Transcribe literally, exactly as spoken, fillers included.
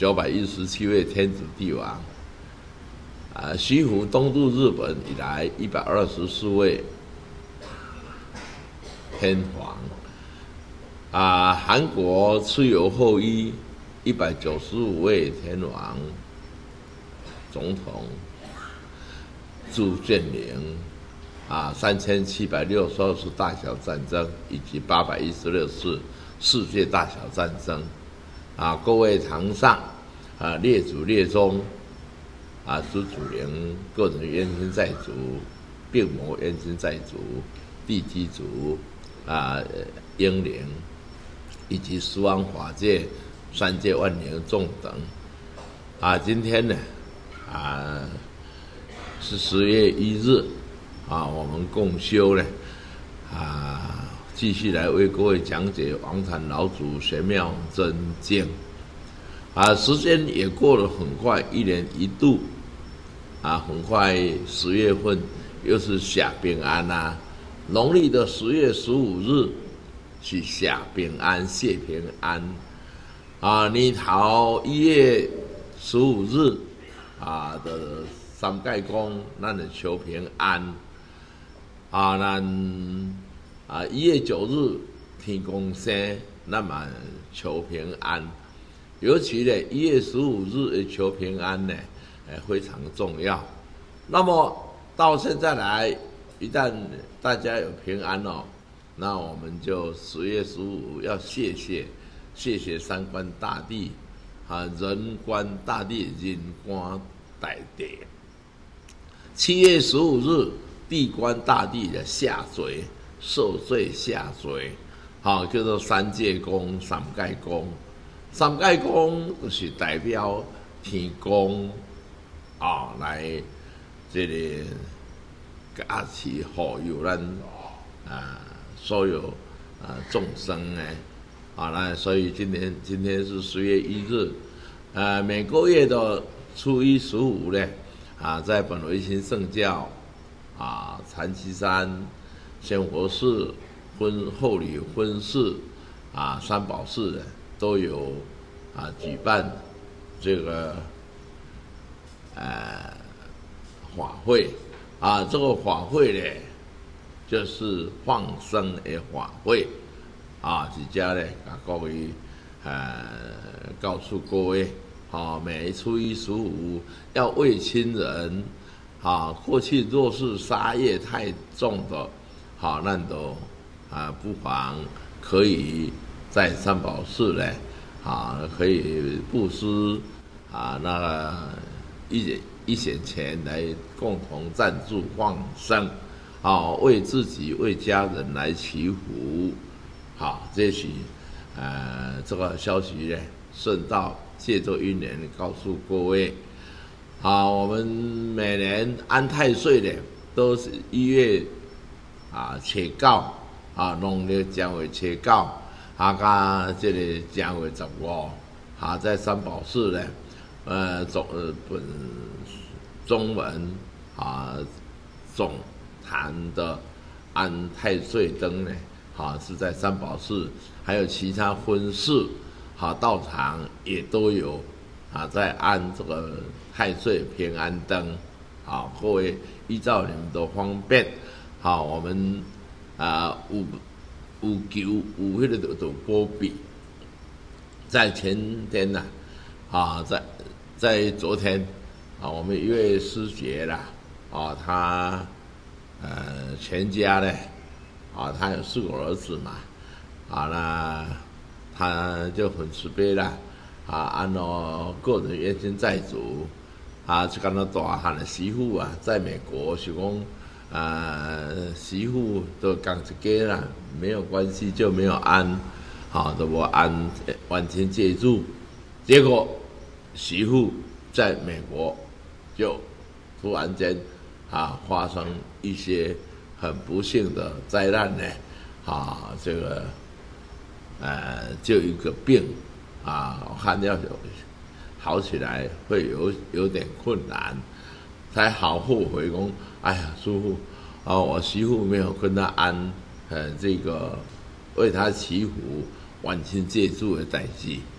九百一十七位天子帝王，啊，西湖东渡日本以来一百二十四位天皇，啊，韩国蚩尤后裔一百九十五位天王总统，朱建宁。啊，三千七百六十二次大小战争，以及八百一十六次世界大小战争，啊，各位堂上，啊，列祖列宗，啊，朱祖陵个人冤亲债主，病魔冤亲债主，地基主，啊，英灵，以及十方法界、三界万灵众等，啊，今天呢，啊，是十月一日。啊，我们共修呢，啊，继续来为各位讲解王禅老祖玄妙真经。啊，时间也过了很快，一年一度，啊，很快十月份又是下平安啦。农历的十月十五日是下平安、谢平安。啊，年头一月十五日啊的三界公，咱就求平安。啊，咱啊一月九日天公生，那么求平安。尤其呢，一月十五日的求平安呢，呃，非常重要。那么到现在来，一旦大家有平安哦，那我们就十月十五要谢谢谢谢三官大帝啊，人官大帝，人官大帝。七月十五日。地官大帝的下垂，受罪下垂，好、哦、叫做三界公、三界公。三界公就是代表天公啊、哦，来这里加持护佑咱啊所有啊众生呢。好、哦、那所以今天今天是十月一日，呃，每个月的初一十五呢，啊，在本维新圣教。啊，禅七山、仙佛寺、婚后里婚事啊，三宝寺都有啊举办这个呃法会啊，这个法会呢，就是放生的法会啊，几家呢，啊各位呃告诉各位，啊，每初一十五要为亲人。啊，过去若是杀业太重的，好，那都啊不妨可以在三宝寺呢，啊可以布施啊那个一一些钱来共同赞助放生，啊为自己为家人来祈福，好，这是呃这个消息呢，顺道借着因缘告诉各位。啊，我们每年安太岁呢，都是一月啊初九啊，农历正月初九啊，加这个正月十五啊，在三宝寺呢，呃总呃本中文啊总坛的安太岁灯呢，啊是在三宝寺，还有其他婚事啊道场也都有啊，在安这个。太岁平安灯，好，各位依照你们的方便，好，我们啊有有求有迄个就就波比，在前天呐、啊，啊，在在昨天啊，我们一位师姐啦，啊，她呃全家呢，啊，她有四个儿子嘛，啊，那她就很慈悲啦，啊，按照个人冤亲债主。啊，就跟他大汉的媳妇啊，在美国是讲，呃，媳妇都讲一家啦，没有关系就没有安，好，都无安完全借助，结果媳妇在美国就突然间啊发生一些很不幸的灾难呢，啊，这个呃就一个病啊，我看要有。好起来会有有点困难，才好后悔讲，哎呀，师父，啊，我媳妇没有跟他安，呃，这个为他祈福，万亲借助的代志，